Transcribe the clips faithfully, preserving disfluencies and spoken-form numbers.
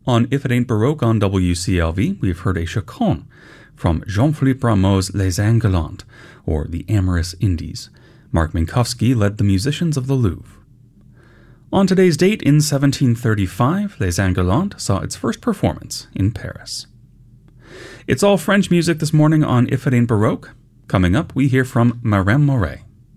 On If It Ain't Baroque on W C L V, we've heard a chaconne from Jean-Philippe Rameau's Les Indes Galantes, or The Amorous Indies. Mark Minkowski led the musicians of the Louvre. On today's date, in seventeen thirty-five, Les Indes Galantes saw its first performance in Paris. It's all French music this morning on If It Ain't Baroque. Coming up, we hear from Marem Moret.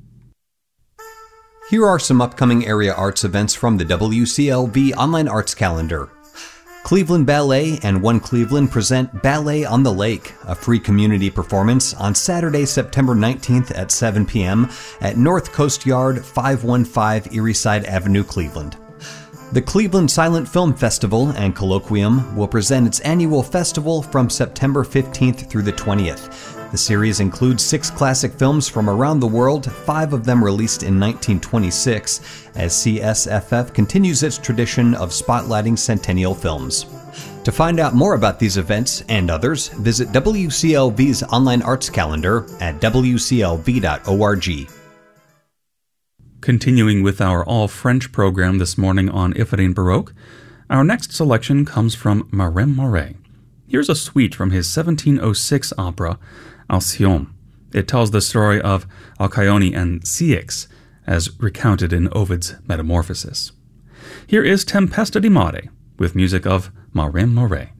Here are some upcoming area arts events from the W C L V Online Arts Calendar. Cleveland Ballet and One Cleveland present Ballet on the Lake, a free community performance on Saturday, September nineteenth at seven p.m. at North Coast Yard, five one five Erieside Avenue, Cleveland. The Cleveland Silent Film Festival and Colloquium will present its annual festival from September fifteenth through the twentieth. The series includes six classic films from around the world, five of them released in nineteen twenty-six, as C S F F continues its tradition of spotlighting centennial films. To find out more about these events and others, visit W C L V's online arts calendar at w c l v dot org. Continuing with our all-French program this morning on If It Ain't Baroque, our next selection comes from Marem Moret. Here's a suite from his seventeen oh six opera, Alcyone. It tells the story of Alcyone and Ceyx, as recounted in Ovid's Metamorphosis. Here is Tempesta di Mare, with music of Marem Moret.